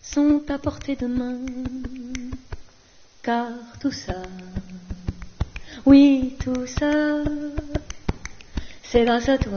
sont à portée de main, car tout ça, oui tout ça, c'est grâce à toi.